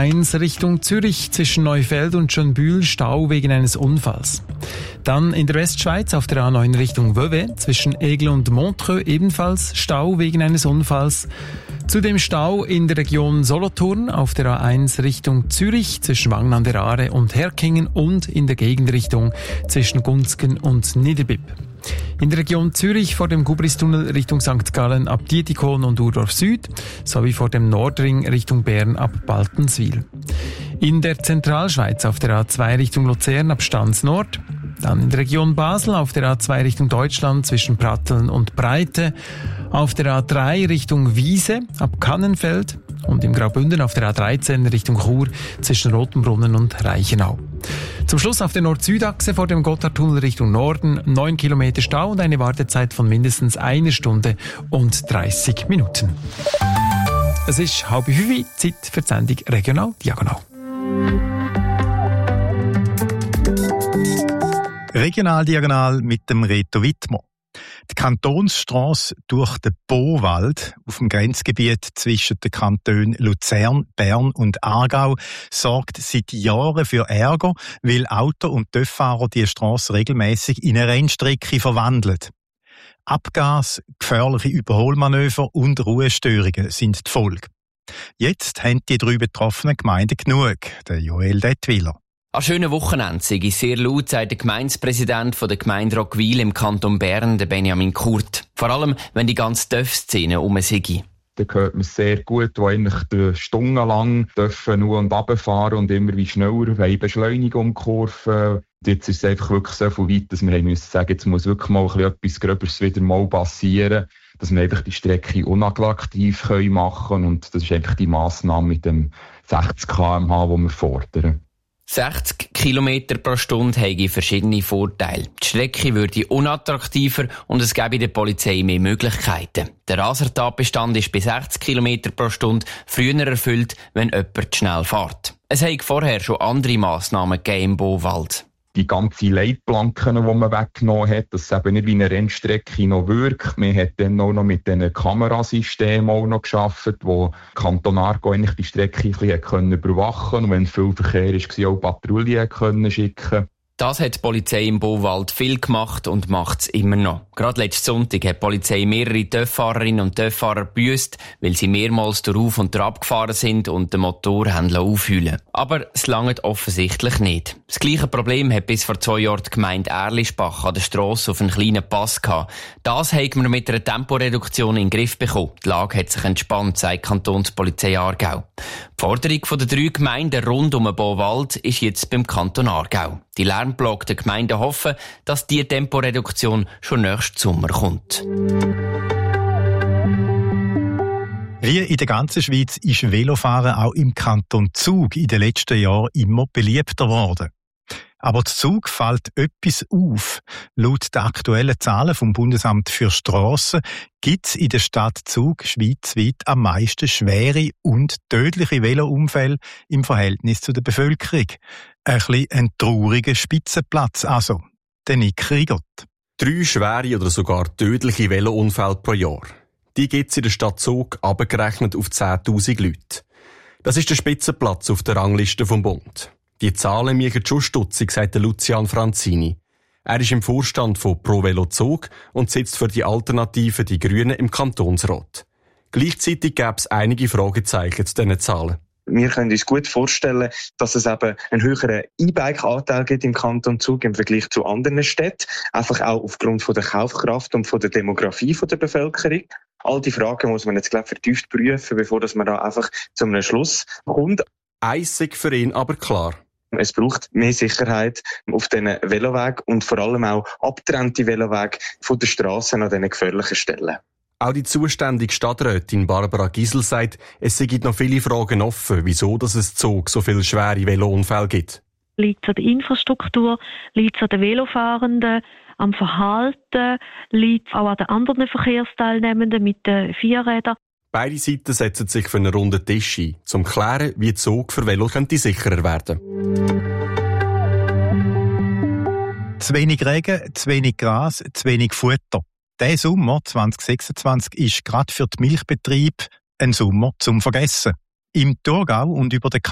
A1 Richtung Zürich zwischen Neufeld und Schönbühl Stau wegen eines Unfalls. Dann in der Westschweiz auf der A9 Richtung Vevey zwischen Aigle und Montreux ebenfalls Stau wegen eines Unfalls. Zudem Stau in der Region Solothurn auf der A1 Richtung Zürich zwischen Wangen an der Aare und Herkingen und in der Gegenrichtung zwischen Gunzgen und Niederbipp. In der Region Zürich vor dem Gubristunnel Richtung St. Gallen ab Dietikon und Urdorf Süd sowie vor dem Nordring Richtung Bern ab Baltenswil. In der Zentralschweiz auf der A2 Richtung Luzern ab Stans Nord. Dann in der Region Basel auf der A2 Richtung Deutschland zwischen Pratteln und Breite. Auf der A3 Richtung Wiese ab Kannenfeld. Und im Graubünden auf der A13 Richtung Chur zwischen Rotenbrunnen und Reichenau. Zum Schluss auf der Nord-Süd-Achse vor dem Gotthardtunnel Richtung Norden 9 Kilometer Stau und eine Wartezeit von mindestens 1 Stunde und 30 Minuten. Es ist 4:30, Zeit für die Sendung Regional Diagonal. Regional Diagonal mit dem Reto Wittmer. Die Kantonsstrasse durch den Bowald auf dem Grenzgebiet zwischen den Kantonen Luzern, Bern und Aargau sorgt seit Jahren für Ärger, weil Auto- und TÜV-Fahrer die Strasse regelmäßig in eine Rennstrecke verwandeln. Abgas, gefährliche Überholmanöver und Ruhestörungen sind die Folge. Jetzt haben die 3 betroffenen Gemeinden genug, der Joel Dettwiller. An schönen Wochenende sei sehr laut, sagt der Gemeindepräsident der Gemeinde Roggwil im Kanton Bern, der Benjamin Kurt. Vor allem, wenn die ganze TÜV-Szene sei. Da hört man sehr gut, wo eigentlich stundenlang dürfen nur und runterfahren und immer wie schneller wollen Beschleunigungskurven. Jetzt ist es einfach wirklich so viel weit, dass wir müssen sagen, jetzt muss wirklich mal etwas Gröberes wieder mal passieren, dass wir einfach die Strecke unattraktiv machen können. Und das ist eigentlich die Massnahme mit dem 60 km/h, die wir fordern. 60 km pro Stunde hätte verschiedene Vorteile. Die Strecke würde unattraktiver und es gäbe der Polizei mehr Möglichkeiten. Der Rasertatbestand ist bei 60 km pro Stunde früher erfüllt, wenn jemand schnell fährt. Es hätte vorher schon andere Massnahmen gegeben im Bowald. Die ganzen Leitplanken, die man weggenommen hat, dass es eben nicht wie eine Rennstrecke noch wirkt. Man hat dann auch noch mit diesen Kamerasystemen auch noch gearbeitet, wo Kanton Aargau eigentlich die Strecke ein bisschen überwachen konnte. Und wenn viel Verkehr war, auch Patrouillen schicken. Das hat die Polizei im Bowald viel gemacht und macht es immer noch. Gerade letzten Sonntag hat die Polizei mehrere TÜV-Fahrerinnen und TÜV-Fahrer gebüsst, weil sie mehrmals darauf und drauf gefahren sind und den Motor haben aufheulen. Aber es langt offensichtlich nicht. Das gleiche Problem hat bis vor 2 Jahren die Gemeinde Erlischbach an der Strasse auf einen kleinen Pass gehabt. Das haben wir mit einer Temporeduktion in den Griff bekommen. Die Lage hat sich entspannt, sagt die Kantonspolizei Aargau. Die Forderung der 3 Gemeinden rund um den Bowald ist jetzt beim Kanton Aargau. Die lärmplagten Gemeinden hoffen, dass die Temporeduktion schon nächsten Sommer kommt. Wie in der ganzen Schweiz ist Velofahren auch im Kanton Zug in den letzten Jahren immer beliebter geworden. Aber Zug fällt etwas auf. Laut den aktuellen Zahlen vom Bundesamt für Strassen gibt es in der Stadt Zug schweizweit am meisten schwere und tödliche Velounfälle im Verhältnis zu der Bevölkerung. Ein bisschen ein trauriger Spitzenplatz also. Der Nick Rigott. 3 schwere oder sogar tödliche Velounfälle pro Jahr. Die gibt es in der Stadt Zug, abgerechnet auf 10'000 Leute. Das ist der Spitzenplatz auf der Rangliste vom Bund. Die Zahlen machen schon stutzig, sagt Lucian Franzini. Er ist im Vorstand von Pro Velo Zug und sitzt für die Alternative Die Grünen im Kantonsrat. Gleichzeitig gäbe es einige Fragezeichen zu diesen Zahlen. Wir können uns gut vorstellen, dass es eben einen höheren E-Bike-Anteil gibt im Kanton Zug im Vergleich zu anderen Städten. Einfach auch aufgrund von der Kaufkraft und von der Demografie der Bevölkerung. All die Fragen muss man jetzt, glaube ich, vertieft prüfen, bevor man da einfach zu einem Schluss kommt. Eins ist für ihn aber klar. Es braucht mehr Sicherheit auf diesen Velowegen und vor allem auch abgetrennte Velowege von den Strassen an diesen gefährlichen Stellen. Auch die zuständige Stadträtin Barbara Gisel sagt, es gibt noch viele Fragen offen, wieso dass es Zug so viele schwere Velounfälle gibt. Liegt es an der Infrastruktur, liegt es an den Velofahrenden, am Verhalten, liegt es auch an den anderen Verkehrsteilnehmenden mit den Vierrädern. Beide Seiten setzen sich für einen runden Tisch ein, um zu klären, wie Zug für Velo könnte sicherer werden. Zu wenig Regen, zu wenig Gras, zu wenig Futter. Der Sommer 2026 ist gerade für die Milchbetriebe ein Sommer zum Vergessen. Im Thurgau und über den